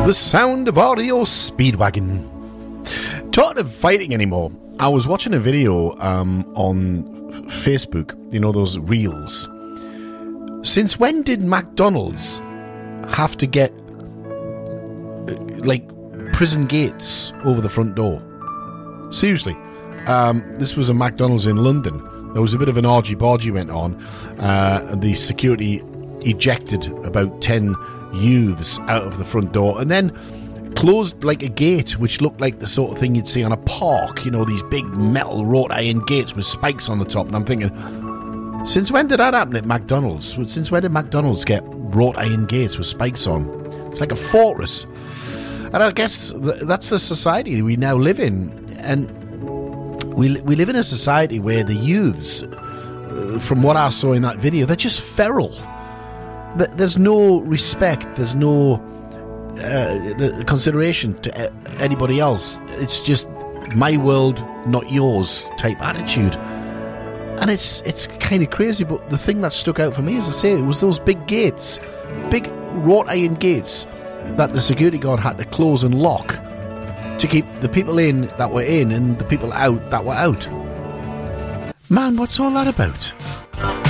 The sound of Audio Speedwagon. Talking of fighting anymore, I was watching a video on Facebook, you know, those reels. Since when did McDonald's have to get, like, prison gates over the front door? Seriously. This was a McDonald's in London. There was a bit of an argy-bargy went on. The security ejected about 10 youths out of the front door and then closed like a gate which looked like the sort of thing you'd see on a park, you know, these big metal wrought iron gates with spikes on the top. And I'm thinking, since when did that happen at McDonald's? Since when did McDonald's get wrought iron gates with spikes on? It's like a fortress. And I guess that's the society we now live in. And we live in a society where the youths, from what I saw in that video, they're just feral. There's no respect. There's no the consideration to anybody else. It's just my world, not yours type attitude. And it's kind of crazy. But the thing that stuck out for me, as I say, it was those big gates, big wrought iron gates that the security guard had to close and lock to keep the people in that were in and the people out that were out. Man, what's all that about?